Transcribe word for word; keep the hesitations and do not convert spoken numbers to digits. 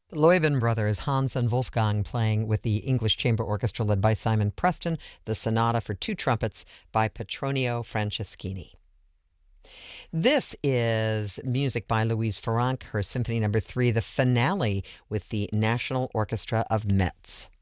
The Loewen brothers, Hans and Wolfgang, playing with the English Chamber Orchestra led by Simon Preston, the Sonata for Two Trumpets by Petronio Franceschini. This is music by Louise Farrenc, her Symphony Number Three, the finale with the National Orchestra of Metz.